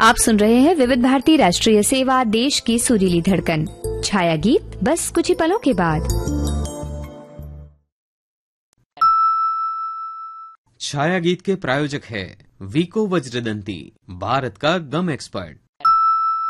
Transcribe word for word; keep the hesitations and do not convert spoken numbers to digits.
आप सुन रहे हैं विविध भारती राष्ट्रीय सेवा, देश की सुरीली धड़कन। छाया गीत बस कुछ ही पलों के बाद। छाया गीत के प्रायोजक है वीको वज्रदंती, भारत का गम एक्सपर्ट।